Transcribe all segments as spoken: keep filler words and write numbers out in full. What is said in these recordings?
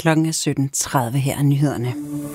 Klokken er sytten tredive her er nyhederne.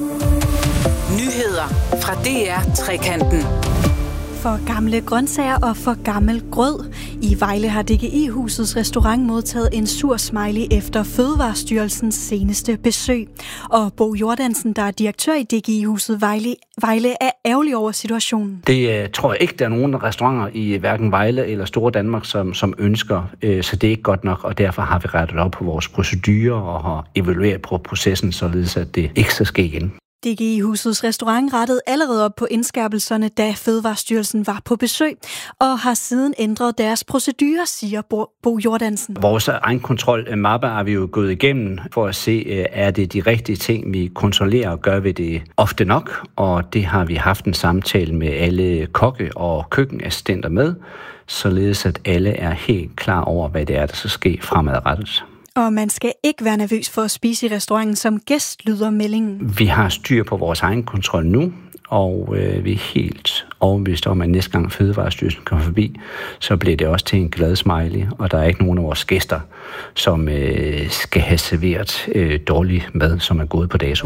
Nyheder fra D R Trekanten. For gamle grøntsager og for gammel grød. I Vejle har D G I-husets restaurant modtaget en sur smiley efter Fødevarestyrelsens seneste besøg. Og Bo Jordansen, der er direktør i D G I-huset Vejle, Vejle, er ærgerlig over situationen. Det uh, tror jeg ikke, der er nogen restauranter i hverken Vejle eller Store Danmark, som, som ønsker. Uh, så det er ikke godt nok, og derfor har vi rettet op på vores procedurer og har evalueret på processen, således at det ikke skal ske igen. D G I-husets restaurant rettede allerede op på indskærpelserne, da Fødevarestyrelsen var på besøg, og har siden ændret deres procedurer, siger Bo Jordansen. Vores egenkontrol-mappe har vi jo gået igennem for at se, er det de rigtige ting, vi kontrollerer, og gør vi det ofte nok, og det har vi haft en samtale med alle kokke og køkkenassistenter med, således at alle er helt klar over, hvad det er, der skal ske fremadrettet. Og man skal ikke være nervøs for at spise i restauranten som gæst, lyder meldingen. Vi har styr på vores egen kontrol nu, og øh, vi er helt overbevist om, at næste gang Fødevarestyrelsen kommer forbi, så bliver det også til en glad smiley, og der er ikke nogen af vores gæster, som øh, skal have serveret øh, dårlig mad, som er gået på dato.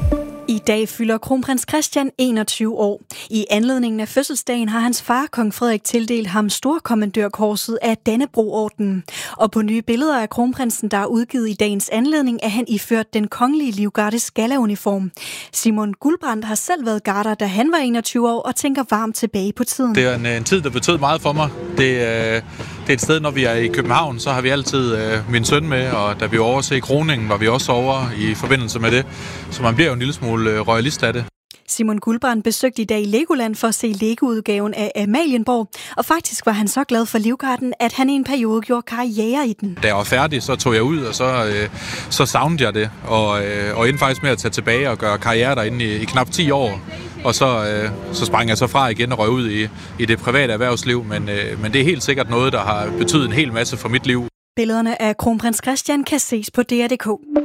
I dag fylder kronprins Christian enogtyve år. I anledningen af fødselsdagen har hans far, kong Frederik, tildelt ham storkommandørkorset af Dannebrogordenen. Og på nye billeder af kronprinsen, der er udgivet i dagens anledning, er han iført den kongelige livgardes gallauniform. Simon Guldbrandt har selv været garder, da han var enogtyve år, og tænker varmt tilbage på tiden. Det er en, en tid, der betød meget for mig. Det, øh, det er et sted, når vi er i København, så har vi altid øh, min søn med, og da vi var over til kroningen, var vi også over i forbindelse med det. Så man bliver jo en lille smule royalist af det. Simon Guldbrand besøgte i dag Legoland for at se Lego-udgaven af Amalienborg, og faktisk var han så glad for Livgarden, at han i en periode gjorde karriere i den. Da jeg var færdig, så tog jeg ud, og så, øh, så savnede jeg det, og, øh, og endte faktisk med at tage tilbage og gøre karriere derinde i, i knap ti år. Og så, øh, så sprang jeg så fra igen og røg ud i, i det private erhvervsliv, men, øh, men det er helt sikkert noget, der har betydet en hel masse for mit liv. Billederne af kronprins Christian kan ses på D R punktum d k.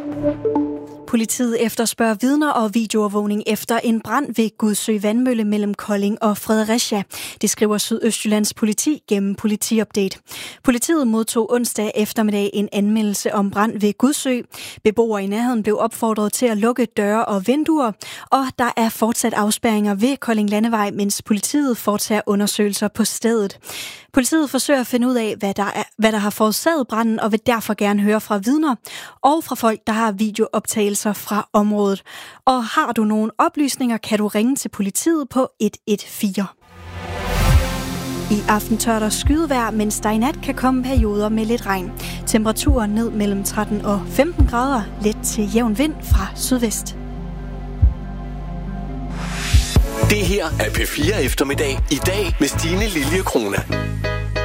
Politiet efterspørger vidner og videoovervågning efter en brand ved Gudsø Vandmølle mellem Kolding og Fredericia. Det skriver Sydøstjyllands politi gennem Politiupdate. Politiet modtog onsdag eftermiddag en anmeldelse om brand ved Gudsø. Beboere i nærheden blev opfordret til at lukke døre og vinduer, og der er fortsat afspærringer ved Kolding Landevej, mens politiet foretager undersøgelser på stedet. Politiet forsøger at finde ud af, hvad der, er, hvad der har forårsaget branden, og vil derfor gerne høre fra vidner og fra folk, der har videooptagelser fra området. Og har du nogle oplysninger, kan du ringe til politiet på et et fire. I aften tør der skydevejr, mens der i nat kan komme perioder med lidt regn. Temperaturen ned mellem tretten og femten grader, let til jævn vind fra sydvest. Det her er P fire eftermiddag i dag med Stine Lilje Krone.